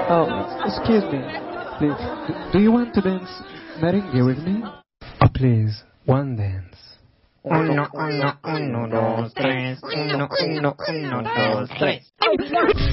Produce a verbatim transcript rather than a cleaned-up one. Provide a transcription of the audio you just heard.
Oh, excuse me. Please, do, do you want to dance merengue with me? Oh, please, one dance. Uno, uno, uno, dos, tres. Uno, uno, uno, dos, tres.